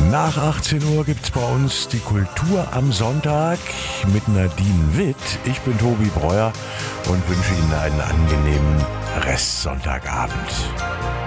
Nach 18 Uhr gibt's bei uns die Kultur am Sonntag mit Nadine Witt. Ich bin Tobi Breuer und wünsche Ihnen einen angenehmen Restsonntagabend.